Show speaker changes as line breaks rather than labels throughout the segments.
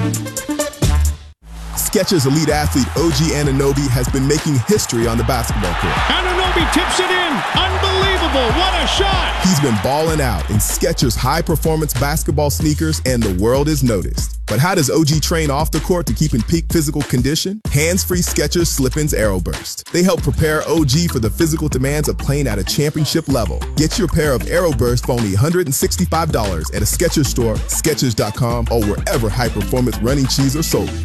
Skechers elite athlete OG Anunoby has been making history on the basketball court.
Anunoby tips it in. Unbelievable. What a shot.
He's been balling out in Skechers high-performance basketball sneakers, and the world is noticed. But how does OG train off the court to keep in peak physical condition? Hands-free Skechers Slip-ins Aeroburst. They help prepare OG for the physical demands of playing at a championship level. Get your pair of Aeroburst for only $165 at a Skechers store, Skechers.com, or wherever high-performance running shoes are sold.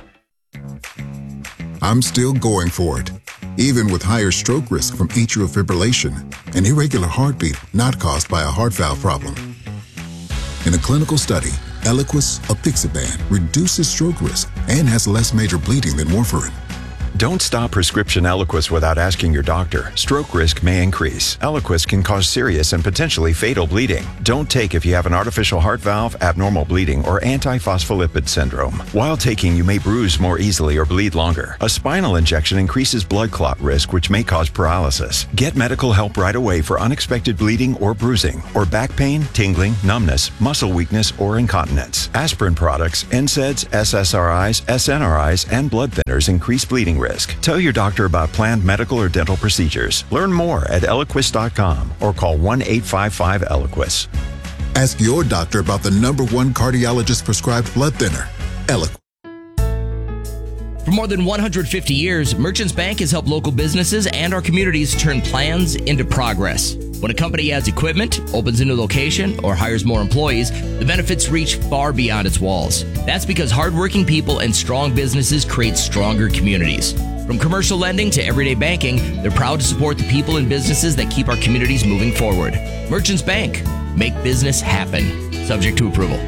I'm still going for it, even with higher stroke risk from atrial fibrillation, an irregular heartbeat not caused by a heart valve problem. In a clinical study, Eliquis apixaban reduces stroke risk and has less major bleeding than warfarin.
Don't stop prescription Eliquis without asking your doctor. Stroke risk may increase. Eliquis can cause serious and potentially fatal bleeding. Don't take if you have an artificial heart valve, abnormal bleeding, or antiphospholipid syndrome. While taking, you may bruise more easily or bleed longer. A spinal injection increases blood clot risk, which may cause paralysis. Get medical help right away for unexpected bleeding or bruising, or back pain, tingling, numbness, muscle weakness, or incontinence. Aspirin products, NSAIDs, SSRIs, SNRIs, and blood thinners increase bleeding risk. Tell your doctor about planned medical or dental procedures. Learn more at Eliquis.com or call 1-855-ELIQUIS.
Ask your doctor about the #1 cardiologist prescribed blood thinner, Eliquis.
For more than 150 years, Merchants Bank has helped local businesses and our communities turn plans into progress. When a company adds equipment, opens a new location, or hires more employees, the benefits reach far beyond its walls. That's because hardworking people and strong businesses create stronger communities. From commercial lending to everyday banking, they're proud to support the people and businesses that keep our communities moving forward. Merchants Bank. Make business happen. Subject to approval.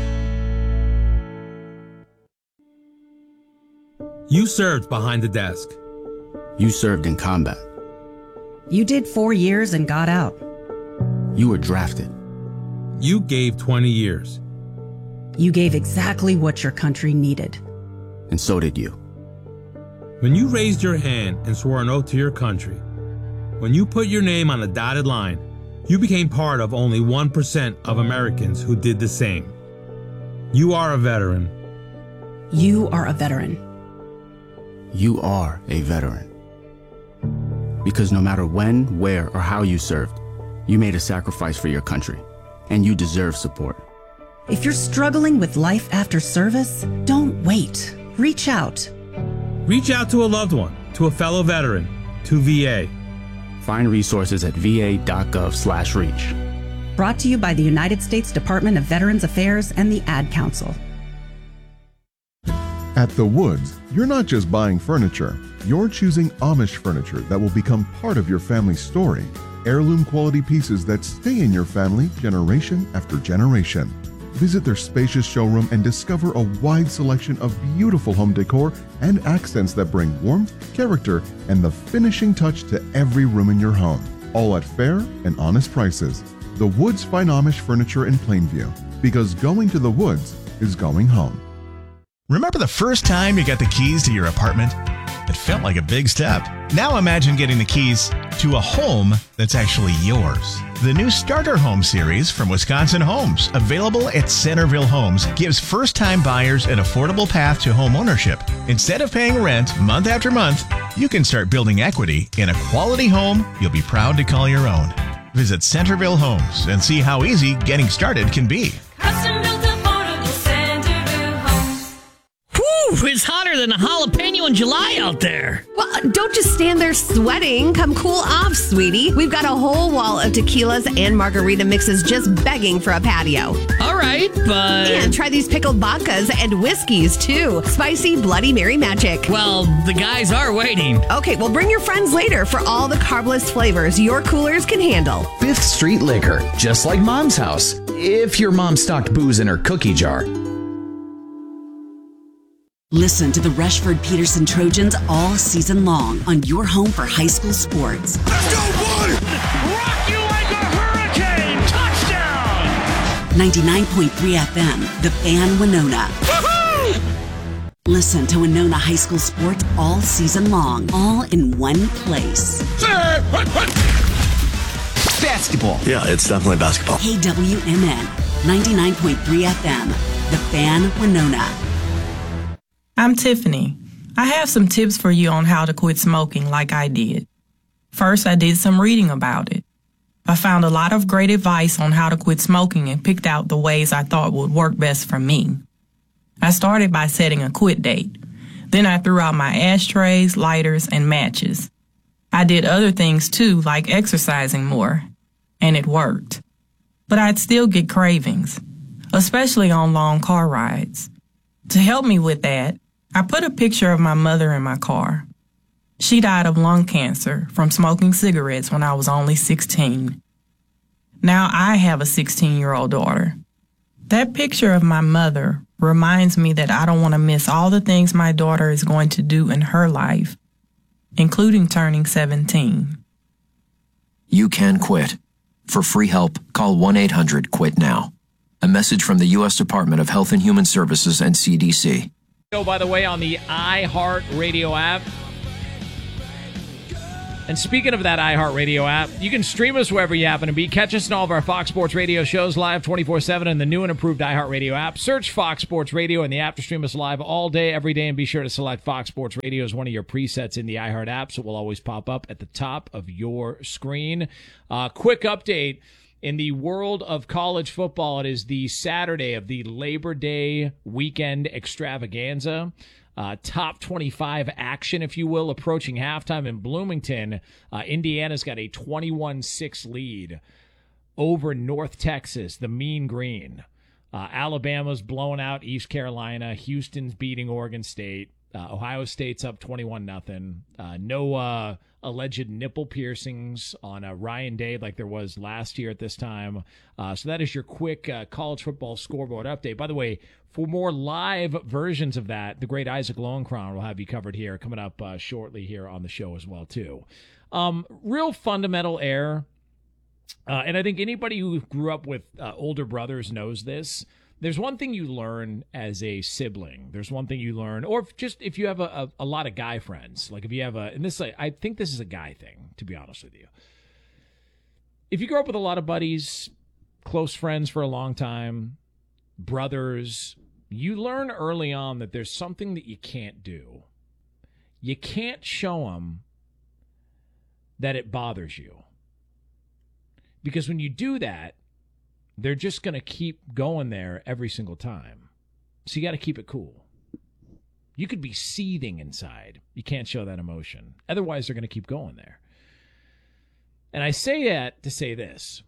You served behind the desk.
You served in combat.
You did 4 years and got out.
You were drafted.
You gave 20 years.
You gave exactly what your country needed.
And so did you.
When you raised your hand and swore an oath to your country, when you put your name on a dotted line, you became part of only 1% of Americans who did the same. You are a veteran.
You are a veteran.
You are a veteran. Because no matter when, where, or how you served, you made a sacrifice for your country, and you deserve support.
If you're struggling with life after service, don't wait. Reach out.
Reach out to a loved one, to a fellow veteran, to VA.
Find resources at va.gov/reach.
Brought to you by the United States Department of Veterans Affairs and the Ad Council.
At The Woods, you're not just buying furniture. You're choosing Amish furniture that will become part of your family's story. Heirloom quality pieces that stay in your family generation after generation. Visit their spacious showroom and discover a wide selection of beautiful home decor and accents that bring warmth, character, and the finishing touch to every room in your home. All at fair and honest prices. The Woods Fine Amish Furniture in Plainview. Because going to The Woods is going home.
Remember the first time you got the keys to your apartment? It felt like a big step. Now imagine getting the keys to a home that's actually yours. The new Starter Home series from Wisconsin Homes, available at Centerville Homes, gives first-time buyers an affordable path to home ownership. Instead of paying rent month after month, you can start building equity in a quality home you'll be proud to call your own. Visit Centerville Homes and see how easy getting started can be.
It's hotter than a jalapeno in July out there.
Well, don't just stand there sweating. Come cool off, sweetie. We've got a whole wall of tequilas and margarita mixes just begging for a patio.
All right, but...
And try these pickled vodkas and whiskeys, too. Spicy Bloody Mary magic.
Well, the guys are waiting.
Okay, well, bring your friends later for all the carbless flavors your coolers can handle.
5th Street Liquor, just like Mom's house. If your mom stocked booze in her cookie jar.
Listen to the Rushford Peterson Trojans all season long on your home for high school sports.
Let's go, boy! Rock you like a hurricane! Touchdown!
99.3 FM, The Fan Winona.
Woohoo!
Listen to Winona High School sports all season long, all in one place.
Basketball. Yeah, it's definitely basketball.
KWMN, 99.3 FM, The Fan Winona.
I'm Tiffany. I have some tips for you on how to quit smoking like I did. First, I did some reading about it. I found a lot of great advice on how to quit smoking and picked out the ways I thought would work best for me. I started by setting a quit date. Then I threw out my ashtrays, lighters, and matches. I did other things too, like exercising more, and it worked. But I'd still get cravings, especially on long car rides. To help me with that, I put a picture of my mother in my car. She died of lung cancer from smoking cigarettes when I was only 16. Now I have a 16-year-old daughter. That picture of my mother reminds me that I don't want to miss all the things my daughter is going to do in her life, including turning 17.
You can quit. For free help, call 1-800-QUIT-NOW. A message from the U.S. Department of Health and Human Services and CDC.
By the way, on the iHeartRadio app. And speaking of that iHeartRadio app, you can stream us wherever you happen to be. Catch us in all of our Fox Sports Radio shows live 24/7 in the new and improved iHeartRadio app. Search Fox Sports Radio in the app to stream us live all day, every day, and be sure to select Fox Sports Radio as one of your presets in the iHeart app, so it will always pop up at the top of your screen. Quick update. In the world of college football, it is the Saturday of the Labor Day weekend extravaganza. Top 25 action, if you will, approaching halftime in Bloomington. Indiana's got a 21-6 lead over North Texas, the Mean Green. Alabama's blowing out East Carolina. Houston's beating Oregon State. Ohio State's up 21-0. No alleged nipple piercings on Ryan Day like there was last year at this time. So that is your quick college football scoreboard update. By the way, for more live versions of that, the great Isaac Lowenkron will have you covered here, coming up shortly here on the show as well, too. Real fundamental error, and I think anybody who grew up with older brothers knows this. There's one thing you learn as a sibling. There's one thing you learn, or if you have a lot of guy friends, like if you have and this, I think this is a guy thing, to be honest with you. If you grow up with a lot of buddies, close friends for a long time, brothers, you learn early on that there's something that you can't do. You can't show them that it bothers you. Because when you do that, they're just going to keep going there every single time. So you got to keep it cool. You could be seething inside. You can't show that emotion. Otherwise, they're going to keep going there. And I say that to say this.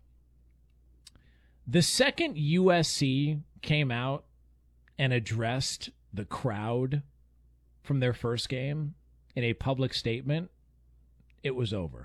The second USC came out and addressed the crowd from their first game in a public statement, it was over.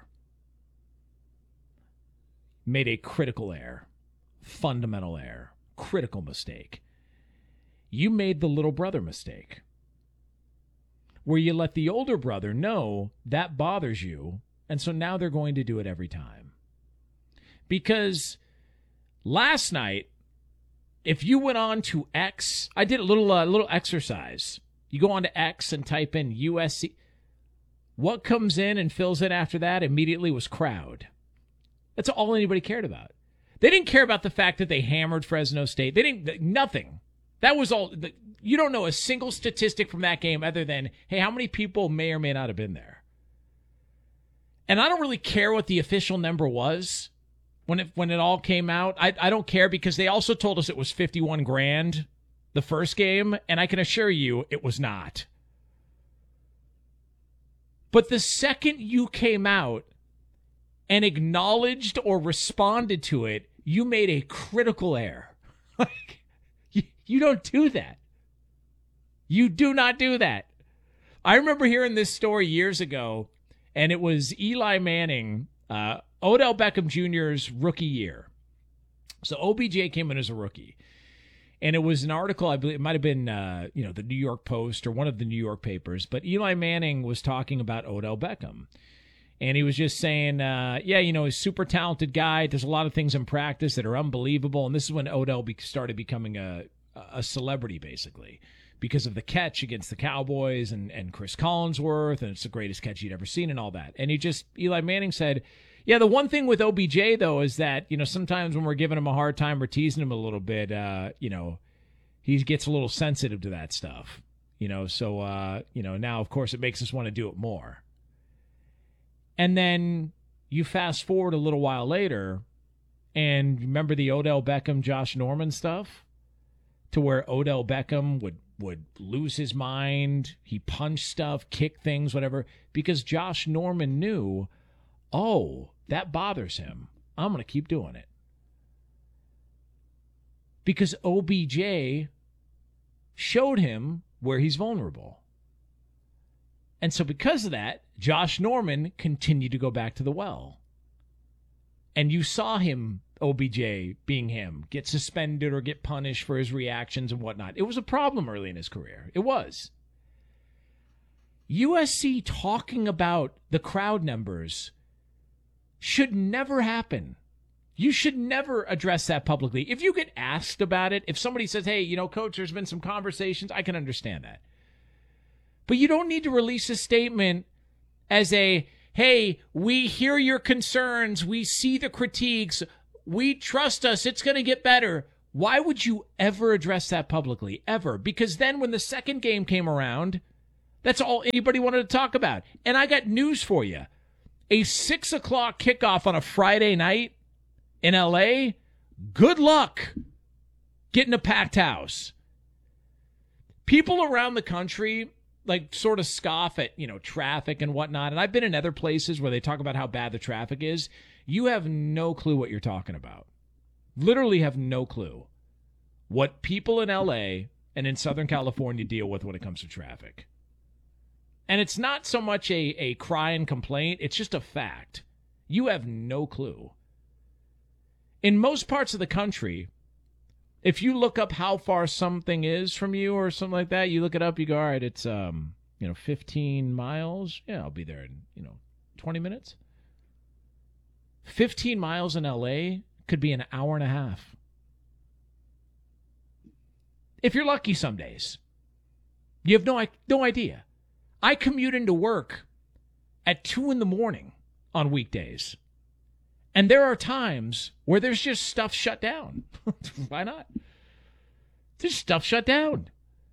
Made a critical error. Fundamental error, critical mistake. You made the little brother mistake, where you let the older brother know that bothers you, and so now they're going to do it every time. Because last night, if you went on to X, I did a little exercise. You go on to X and type in USC. What comes in and fills in after that immediately was crowd. That's all anybody cared about. They didn't care about the fact that they hammered Fresno State. They didn't, nothing. That was all. You don't know a single statistic from that game other than, hey, how many people may or may not have been there? And I don't really care what the official number was when it all came out. I don't care because they also told us it was $51,000 the first game, and I can assure you it was not. But the second you came out and acknowledged or responded to it, you made a critical error. Like, you don't do that. You do not do that. I remember hearing this story years ago, and it was Eli Manning, Odell Beckham Jr.'s rookie year. So OBJ came in as a rookie. And it was an article, I believe it might have been, the New York Post or one of the New York papers, but Eli Manning was talking about Odell Beckham. And he was just saying, he's a super talented guy. There's a lot of things in practice that are unbelievable. And this is when Odell started becoming a celebrity, basically, because of the catch against the Cowboys and Chris Collinsworth. And it's the greatest catch he'd ever seen and all that. And Eli Manning said, yeah, the one thing with OBJ, though, is that, sometimes when we're giving him a hard time or teasing him a little bit, he gets a little sensitive to that stuff. So now, of course, it makes us want to do it more. And then you fast forward a little while later, and remember the Odell Beckham, Josh Norman stuff? To where Odell Beckham would lose his mind. He punched stuff, kicked things, whatever, because Josh Norman knew, oh, that bothers him. I'm going to keep doing it. Because OBJ showed him where he's vulnerable. And so because of that, Josh Norman continued to go back to the well. And you saw him, OBJ, being him, get suspended or get punished for his reactions and whatnot. It was a problem early in his career. It was. USC talking about the crowd numbers should never happen. You should never address that publicly. If you get asked about it, if somebody says, hey, Coach, there's been some conversations, I can understand that. But you don't need to release a statement as a, hey, we hear your concerns, we see the critiques, we trust us, it's going to get better. Why would you ever address that publicly? Ever? Because then when the second game came around, that's all anybody wanted to talk about. And I got news for you. A 6 o'clock kickoff on a Friday night in LA, good luck getting a packed house. People around the country sort of scoff at, traffic and whatnot. And I've been in other places where they talk about how bad the traffic is. You have no clue what you're talking about. Literally have no clue what people in LA and in Southern California deal with when it comes to traffic. And it's not so much a cry and complaint. It's just a fact. You have no clue. In most parts of the country, if you look up how far something is from you or something like that, you look it up, you go, all right, it's 15 miles. Yeah, I'll be there in 20 minutes. 15 miles in LA could be an hour and a half. If you're lucky some days. You have no idea. I commute into work at 2 a.m. on weekdays. And there are times where there's just stuff shut down. Why not? There's stuff shut down.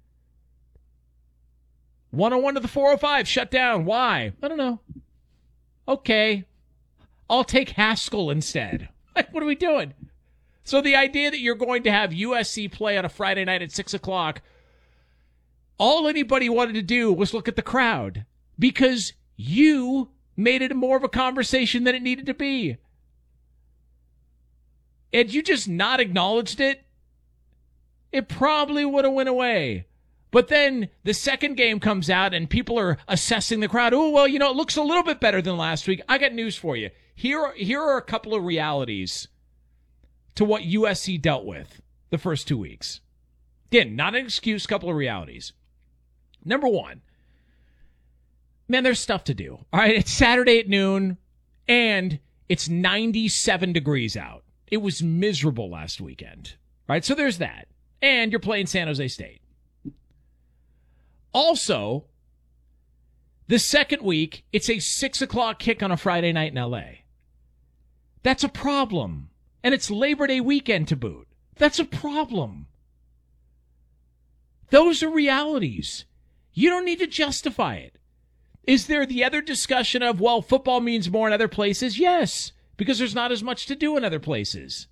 101 to the 405 shut down. Why? I don't know. Okay. I'll take Haskell instead. What are we doing? So the idea that you're going to have USC play on a Friday night at 6 o'clock, all anybody wanted to do was look at the crowd because you made it more of a conversation than it needed to be. Had you just not acknowledged it, it probably would have went away. But then the second game comes out and people are assessing the crowd. Oh, well, it looks a little bit better than last week. I got news for you. Here are a couple of realities to what USC dealt with the first 2 weeks. Again, not an excuse, couple of realities. Number one, man, there's stuff to do. All right, it's Saturday at noon, and it's 97 degrees out. It was miserable last weekend. All right, so there's that. And you're playing San Jose State. Also, the second week, it's a 6 o'clock kick on a Friday night in L.A. That's a problem. And it's Labor Day weekend to boot. That's a problem. Those are realities. You don't need to justify it. Is there the other discussion of, well, football means more in other places? Yes, because there's not as much to do in other places.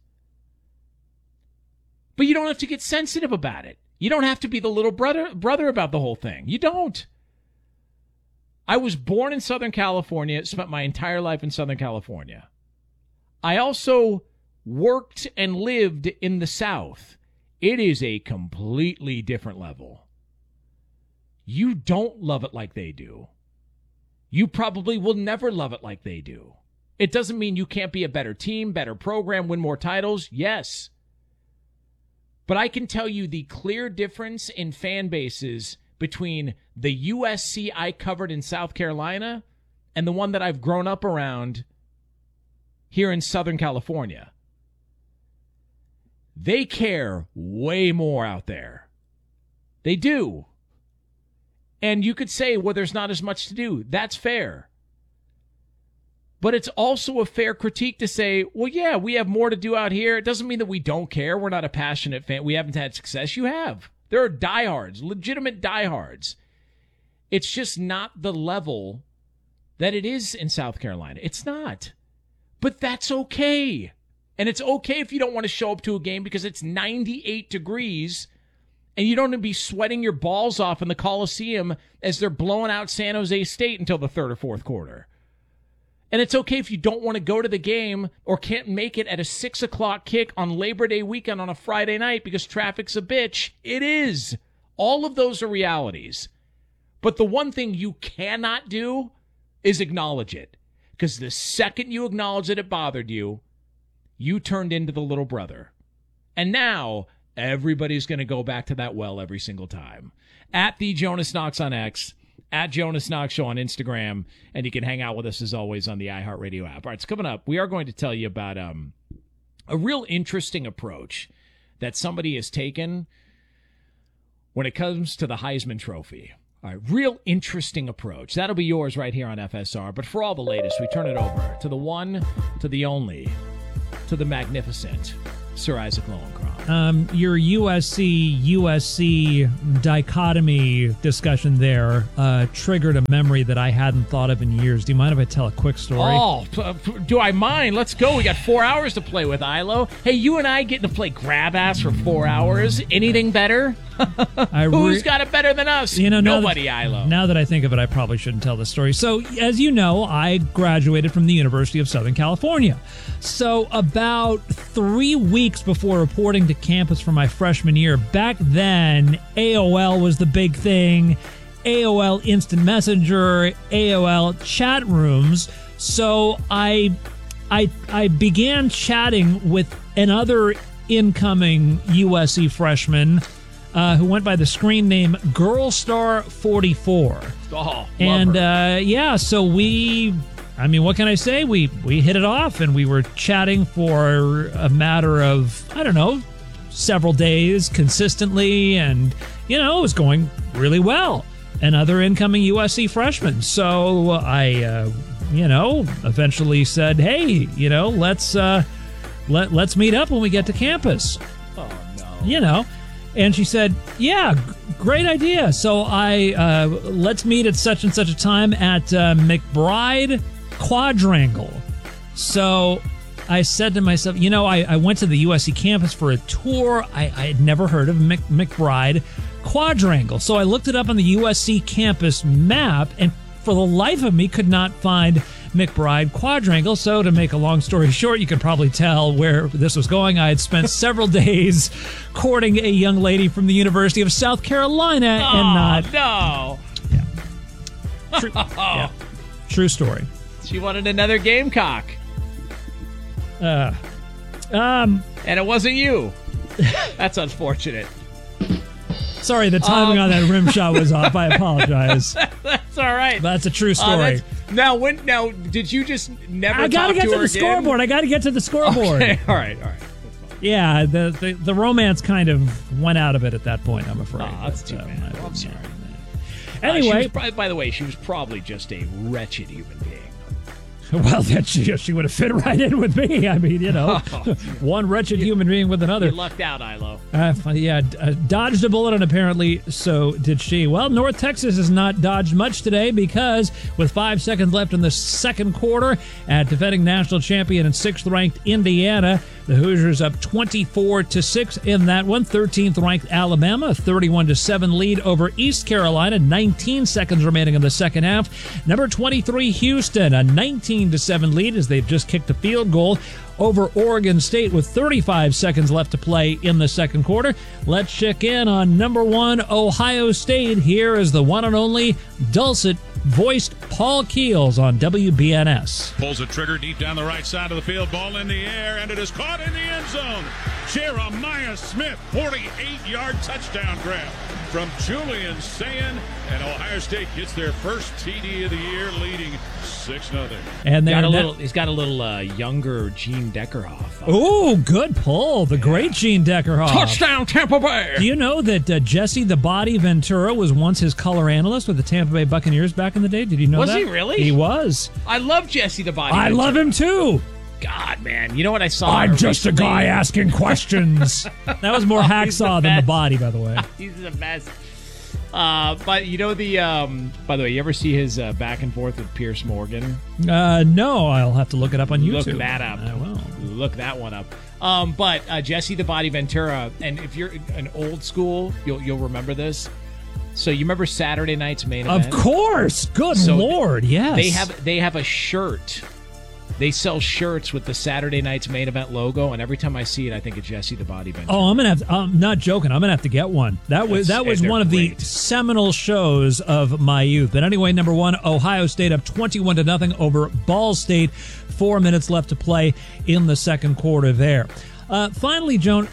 But you don't have to get sensitive about it. You don't have to be the little brother about the whole thing. You don't. I was born in Southern California, spent my entire life in Southern California. I also worked and lived in the South. It is a completely different level. You don't love it like they do. You probably will never love it like they do. It doesn't mean you can't be a better team, better program, win more titles. Yes. But I can tell you the clear difference in fan bases between the USC I covered in South Carolina and the one that I've grown up around here in Southern California. They care way more out there. They do. And you could say, well, there's not as much to do. That's fair. But it's also a fair critique to say, well, yeah, we have more to do out here. It doesn't mean that we don't care. We're not a passionate fan. We haven't had success. You have. There are diehards, legitimate diehards. It's just not the level that it is in South Carolina. It's not. But that's okay. And it's okay if you don't want to show up to a game because it's 98 degrees and you don't want to be sweating your balls off in the Coliseum as they're blowing out San Jose State until the third or fourth quarter. And it's okay if you don't want to go to the game or can't make it at a 6 o'clock kick on Labor Day weekend on a Friday night because traffic's a bitch. It is. All of those are realities. But the one thing you cannot do is acknowledge it. Because the second you acknowledge that it bothered you, you turned into the little brother. And now everybody's going to go back to that well every single time. At the Jonas Knox on X, at Jonas Knox Show on Instagram, and you can hang out with us as always on the iHeartRadio app. All right, so coming up, we are going to tell you about a real interesting approach that somebody has taken when it comes to the Heisman Trophy. All right, real interesting approach. That'll be yours right here on FSR. But for all the latest, we turn it over to the one, to the only, to the magnificent Sir Isaac Lowenkron.
Your USC dichotomy discussion there triggered a memory that I hadn't thought of in years. Do you mind if I tell a quick story?
Oh, do I mind? Let's go. We got 4 hours to play with, Ilo. Hey, you and I getting to play grab ass for 4 hours. Anything better? Who's got it better than us? Nobody, Ilo.
Now that I think of it, I probably shouldn't tell this story. So, as you know, I graduated from the University of Southern California. So, about 3 weeks before reporting to campus for my freshman year, back then, AOL was the big thing. AOL Instant Messenger, AOL chat rooms. So, I began chatting with another incoming USC freshman who went by the screen name Girlstar44.
Oh,
and so what can I say? We hit it off, and we were chatting for a matter of, several days consistently, and, it was going really well. Another incoming USC freshman. So I, eventually said, hey, let's meet up when we get to campus.
Oh, no.
And she said, yeah, great idea. So let's meet at such and such a time at McBride Quadrangle. So I said to myself, I went to the USC campus for a tour. I had never heard of McBride Quadrangle. So I looked it up on the USC campus map, and for the life of me could not find McBride Quadrangle. So to make a long story short, you can probably tell where this was going. I had spent several days courting a young lady from the University of South Carolina and not...
No!
Yeah. True story.
She wanted another Gamecock.
And
it wasn't you. That's unfortunate.
Sorry, the timing on that rim shot was off. I apologize.
That's all right.
That's a true story.
Now, did you just never?
I gotta get to the scoreboard. I gotta get to the scoreboard.
Okay, all right.
Yeah, the romance kind of went out of it at that point, I'm afraid.
Oh, that's too bad. I'm sorry.
Anyway,
by the way, she was probably just a wretched human being.
Well, she would have fit right in with me. I mean, one wretched human being with another.
You lucked out, Ilo.
Dodged a bullet, and apparently so did she. Well, North Texas has not dodged much today because with 5 seconds left in the second quarter at defending national champion and 6th-ranked Indiana, the Hoosiers up 24-6 in that one. 13th-ranked Alabama, 31-7 lead over East Carolina. 19 seconds remaining in the second half. Number 23 Houston, a 19-7 lead as they've just kicked a field goal over Oregon State with 35 seconds left to play in the second quarter. Let's check in on number 1 Ohio State. Here is the one and only dulcet-voiced Paul Keels on WBNS.
Pulls the trigger deep down the right side of the field. Ball in the air, and it is caught in the end zone. Jeremiah Smith, 48-yard touchdown grab from Julian Sayin, and Ohio State gets their first TD of the year, leading 6-0.
And
he's got a little younger Gene Deckerhoff.
Oh, good pull. The great Gene Deckerhoff.
Touchdown, Tampa Bay.
Do you know that Jesse the Body Ventura was once his color analyst with the Tampa Bay Buccaneers back in the day? Did you know that?
Was he really?
He was.
I love Jesse the Body
Ventura. I love him too.
God, man. You know what I saw?
I'm just a guy asking questions. That was more Hacksaw than the body, by the way.
He's the best. But you know by the way, you ever see his back and forth with Pierce Morgan?
No, I'll have to look it up on YouTube.
Look that up.
I will.
Look that one up. But Jesse the Body Ventura, and if you're an old school, you'll remember this. So you remember Saturday night's main event?
Of course. Good Lord, yes.
They have a shirt. They sell shirts with the Saturday night's main event logo, and every time I see it, I think of Jesse the Body Ventura.
Oh, I'm not joking. I'm gonna have to get one. That was one of the seminal shows of my youth. But anyway, number one, Ohio State up 21-0 over Ball State. 4 minutes left to play in the second quarter there. Finally, Joan,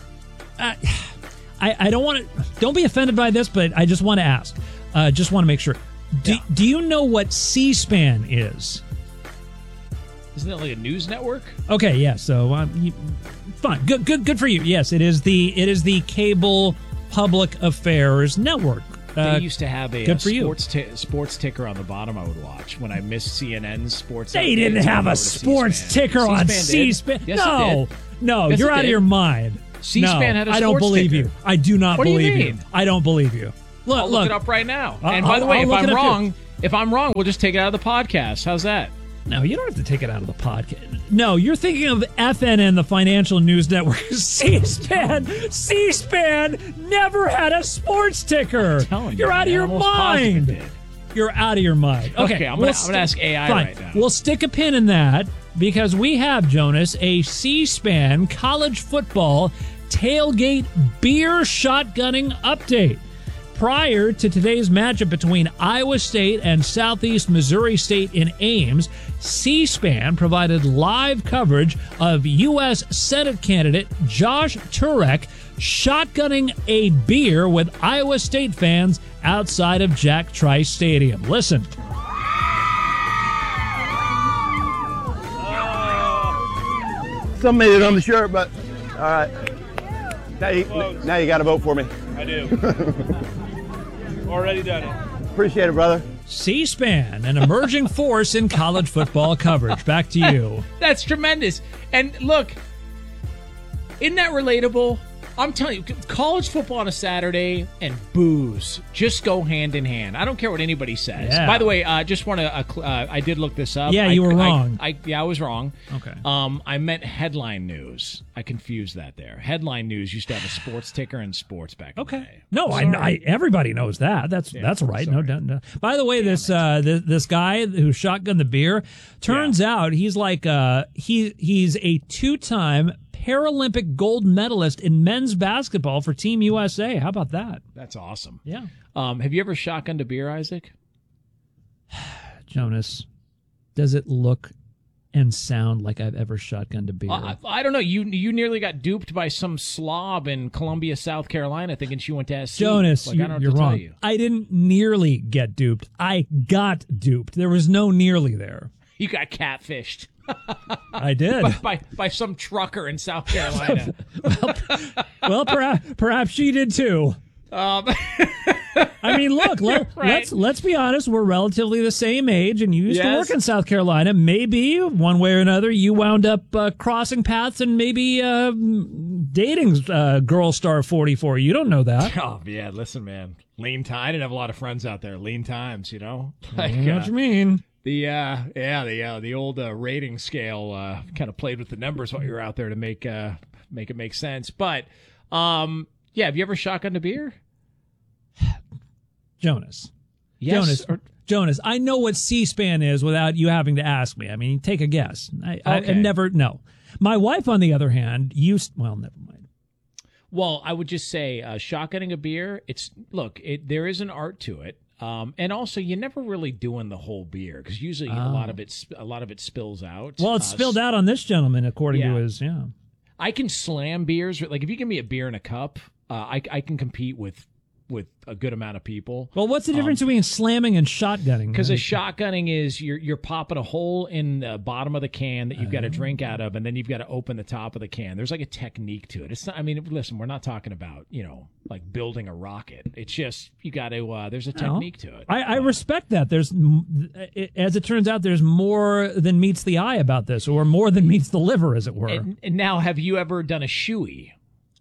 I don't be offended by this, but I just want to ask. Just want to make sure. Do you know what C-SPAN is?
Isn't it like a news network?
Okay, yeah. So fine, good for you. Yes, it is the cable public affairs network.
They used to have a
sports
ticker on the bottom I would watch when I missed CNN's sports.
They didn't have a sports ticker on C-SPAN.
Yes,
No, you're out of your mind.
C-SPAN had a sports ticker.
I don't believe you. I do not believe
you.
I don't believe you.
I'll look it up right now. And by the way, if I'm wrong, we'll just take it out of the podcast. How's that?
No, you don't have to take it out of the podcast. No, you're thinking of FNN, the Financial News Network. C-SPAN never had a sports ticker. You're out of your mind. You're out of your mind. Okay,
I'm going to ask AI right now.
We'll stick a pin in that because we have, Jonas, a C-SPAN college football tailgate beer shotgunning update. Prior to today's matchup between Iowa State and Southeast Missouri State in Ames, C-SPAN provided live coverage of U.S. Senate candidate Josh Turek shotgunning a beer with Iowa State fans outside of Jack Trice Stadium. Listen.
Some made it on the shirt, but all right. Now you got to vote for me.
I do. Already done it.
Appreciate it, brother.
C-SPAN, an emerging force in college football coverage. Back to you.
That's tremendous. And look, isn't that relatable? I'm telling you, college football on a Saturday and booze just go hand in hand. I don't care what anybody says.
Yeah.
By the way, I just want to. I did look this up.
Yeah, you were wrong.
I was wrong.
Okay.
I meant headline news. I confused that there. Headline news used to have a sports ticker and sports back in the day.
No, I everybody knows that. That's right. No. By the way, this guy who shotgunned the beer, turns out he's like he's a 2-time Paralympic gold medalist in men's basketball for Team USA. How about that?
That's awesome.
Yeah.
Have you ever shotgunned a beer, Isaac?
Jonas, does it look and sound like I've ever shotgunned a beer?
I don't know. You nearly got duped by some slob in Columbia, South Carolina, thinking she went to SC.
Jonas, you're wrong. I didn't nearly get duped. I got duped. There was no nearly there.
You got catfished.
I did.
By some trucker in South Carolina.
well, perhaps she did too. I mean, look, let's be honest. We're relatively the same age, and you used to work in South Carolina. Maybe one way or another, you wound up crossing paths and maybe dating Girl Star 44. You don't know that.
Oh yeah, listen, man. Lean time. I didn't have a lot of friends out there. Lean times, you know.
Like, what you mean?
The old rating scale kind of played with the numbers while you were out there to make it make sense. But have you ever shotgunned a beer?
Jonas.
Yes.
Jonas, I know what C-SPAN is without you having to ask me. I mean, take a guess. I never know. My wife, on the other hand, never mind.
Well, I would just say shotgunning a beer, there is an art to it. And also, you're never really doing the whole beer because usually a lot of it spills out.
Well, it's spilled out on this gentleman, according to his.
I can slam beers. Like if you give me a beer in a cup, I can compete with with a good amount of people.
Well, what's the difference between slamming and shotgunning?
Because a shotgunning is you're popping a hole in the bottom of the can that you've got to drink out of, and then you've got to open the top of the can. There's like a technique to it. It's not. I mean, listen, we're not talking about like building a rocket. It's just you got to. There's a technique to it.
I respect that. There's, as it turns out, there's more than meets the eye about this, or more than meets the liver, as it were.
And now, have you ever done a shoey?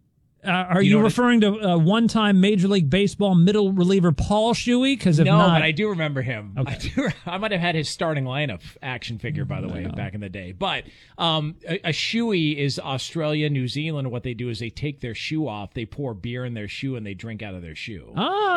Are you referring to one-time Major League Baseball middle reliever Paul Shuey? Because
no, but I do remember him. Okay. I might have had his starting lineup action figure, by the way, back in the day. But a shoey is Australia, New Zealand. What they do is they take their shoe off, they pour beer in their shoe, and they drink out of their shoe.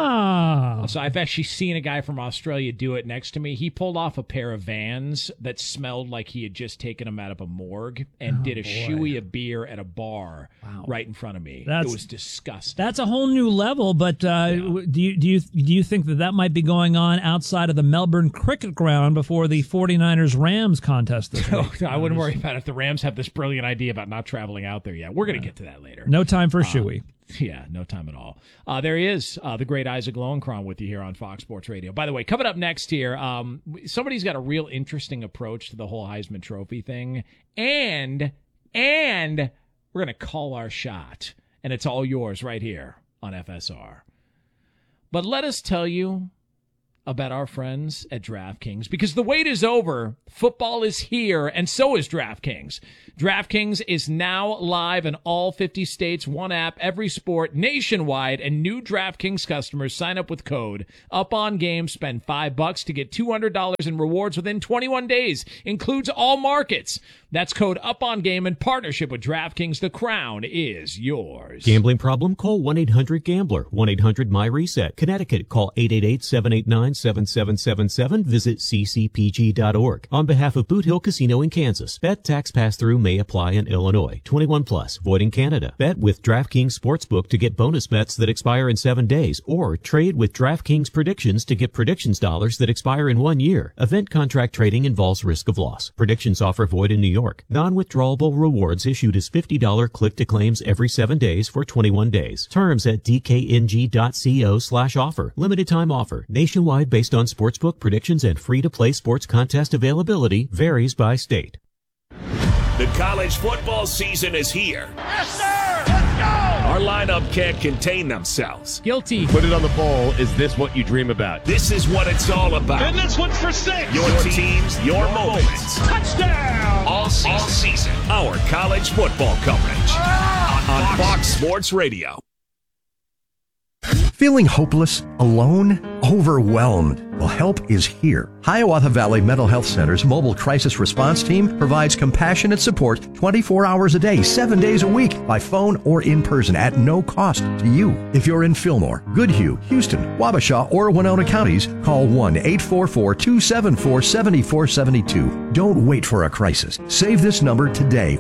Ah.
So I've actually seen a guy from Australia do it next to me. He pulled off a pair of Vans that smelled like he had just taken them out of a morgue and did a shoey of beer at a bar right in front of me. It was disgusting.
That's a whole new level. But do you think that might be going on outside of the Melbourne Cricket Ground before the 49ers Rams contest this week?
No, I wouldn't worry about it if the Rams have this brilliant idea about not traveling out there yet. We're going to get to that later.
No time for Shuey.
Yeah, no time at all. There he is, the great Isaac Lowenkron with you here on Fox Sports Radio. By the way, coming up next here, somebody's got a real interesting approach to the whole Heisman Trophy thing, and we're going to call our shot. And it's all yours right here on FSR. But let us tell you about our friends at DraftKings, because the wait is over. Football is here, and so is DraftKings. DraftKings is now live in all 50 states, one app, every sport, nationwide, and new DraftKings customers sign up with code UPONGAME, spend $5 to get $200 in rewards within 21 days. Includes all markets. That's code UPONGAME in partnership with DraftKings. The crown is yours.
Gambling problem? Call 1-800-GAMBLER. 1-800-MY-RESET. Connecticut, call 888-789-7777. Visit ccpg.org. On behalf of Boot Hill Casino in Kansas, bet tax pass-through may apply in Illinois. 21 plus, void in Canada. Bet with DraftKings Sportsbook to get bonus bets that expire in 7 days, or trade with DraftKings Predictions to get predictions dollars that expire in 1 year. Event contract trading involves risk of loss. Predictions offer void in New York. Non-withdrawable rewards issued as $50 click-to-claims every 7 days for 21 days. Terms at dkng.co/offer. Limited time offer. Nationwide based on sportsbook predictions and free-to-play sports contest availability. Varies by state.
The college football season is here.
Yes, sir! Let's go!
Our lineup can't contain themselves.
Guilty.
Put it on the poll. Is this what you dream about?
This is what it's all about.
And this one's for 6.
Your teams, your moments.
Touchdown!
All season. Our college football coverage on Fox Sports Radio.
Feeling hopeless, alone, overwhelmed? Well, help is here. Hiawatha Valley Mental Health Center's mobile crisis response team provides compassionate support 24 hours a day, 7 days a week, by phone or in person at no cost to you. If you're in Fillmore, Goodhue, Houston, Wabasha, or Winona counties, call 1-844-274-7472. Don't wait for a crisis. Save this number today,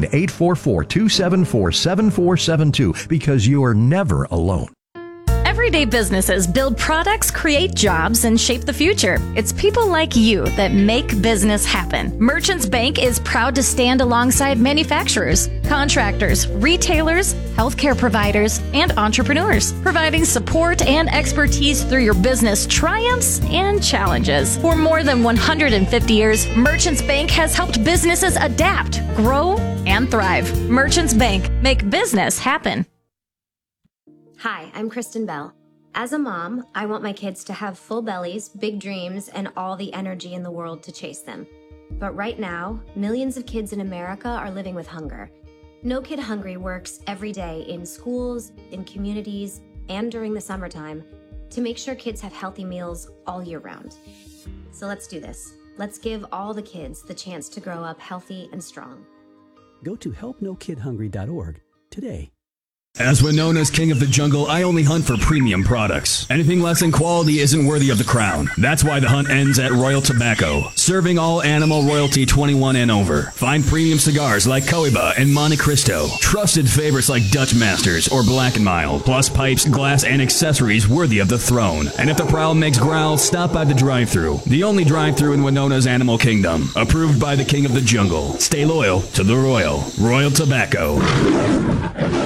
1-844-274-7472, because you are never alone.
Everyday businesses build products, create jobs, and shape the future. It's people like you that make business happen. Merchants Bank is proud to stand alongside manufacturers, contractors, retailers, healthcare providers, and entrepreneurs, providing support and expertise through your business triumphs and challenges. For more than 150 years, Merchants Bank has helped businesses adapt, grow, and thrive. Merchants Bank, make business happen.
Hi, I'm Kristen Bell. As a mom, I want my kids to have full bellies, big dreams, and all the energy in the world to chase them. But right now, millions of kids in America are living with hunger. No Kid Hungry works every day in schools, in communities, and during the summertime to make sure kids have healthy meals all year round. So let's do this. Let's give all the kids the chance to grow up healthy and strong.
Go to helpnokidhungry.org today.
As Winona's king of the jungle, I only hunt for premium products. Anything less in quality isn't worthy of the crown. That's why the hunt ends at Royal Tobacco, serving all animal royalty 21 and over. Find premium cigars like Cohiba and Monte Cristo, trusted favorites like Dutch Masters or Black & Mild, plus pipes, glass, and accessories worthy of the throne. And if the prowl makes growl, stop by the drive-thru, the only drive-thru in Winona's animal kingdom, approved by the king of the jungle. Stay loyal to the Royal Tobacco.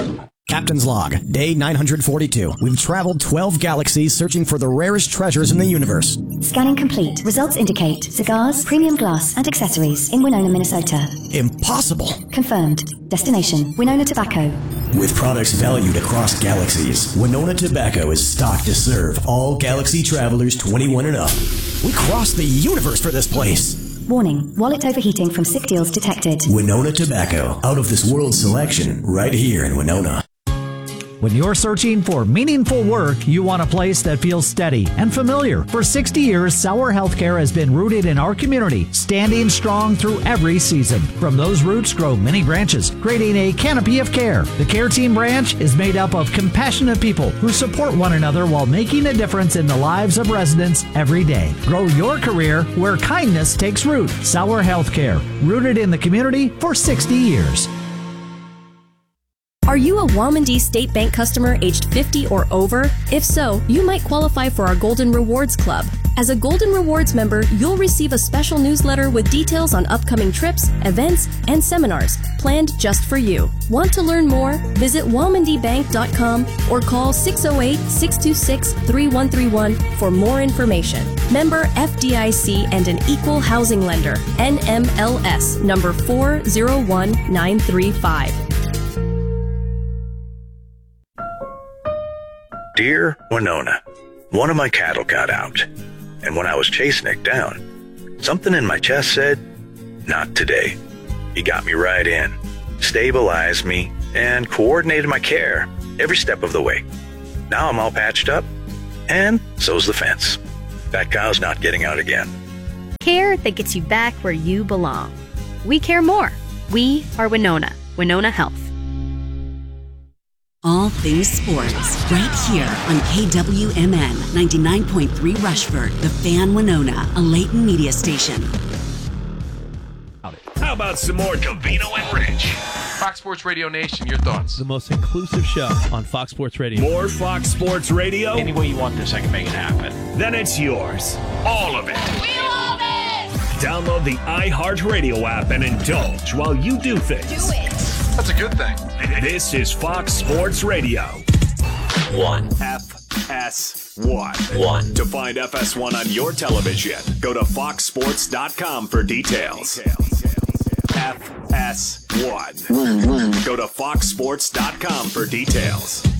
Captain's Log, day 942. We've traveled 12 galaxies searching for the rarest treasures in the universe.
Scanning complete. Results indicate cigars, premium glass, and accessories in Winona, Minnesota.
Impossible.
Confirmed. Destination, Winona Tobacco.
With products valued across galaxies, Winona Tobacco is stocked to serve all galaxy travelers 21 and up.
We crossed the universe for this place.
Warning, wallet overheating from sick deals detected.
Winona Tobacco, out of this world selection, right here in Winona.
When you're searching for meaningful work, you want a place that feels steady and familiar. For 60 years, Sauer Healthcare has been rooted in our community, standing strong through every season. From those roots grow many branches, creating a canopy of care. The Care Team branch is made up of compassionate people who support one another while making a difference in the lives of residents every day. Grow your career where kindness takes root. Sauer Healthcare, rooted in the community for 60 years.
Are you a Womandee State Bank customer aged 50 or over? If so, you might qualify for our Golden Rewards Club. As a Golden Rewards member, you'll receive a special newsletter with details on upcoming trips, events, and seminars planned just for you. Want to learn more? Visit WomandeeBank.com or call 608-626-3131 for more information. Member FDIC and an equal housing lender. NMLS number 401935.
Dear Winona, one of my cattle got out, and when I was chasing it down, something in my chest said, not today. He got me right in, stabilized me, and coordinated my care every step of the way. Now I'm all patched up, and so's the fence. That cow's not getting out again.
Care that gets you back where you belong. We care more. We are Winona. Winona Health.
All things sports, right here on KWMN 99.3 Rushford, The Fan Winona, a Layton media station.
How about some more Covino and Rich?
Fox Sports Radio Nation, your thoughts?
The most inclusive show on Fox Sports Radio.
More Fox Sports Radio?
Any way you want this, I can make it happen.
Then it's yours. All of it.
We love it!
Download the iHeartRadio app and indulge while you do things.
Do it!
That's a good thing.
This is Fox Sports Radio.
1.
FS1. To find FS1 on your television, go to foxsports.com for details. FS1. Go to foxsports.com for details.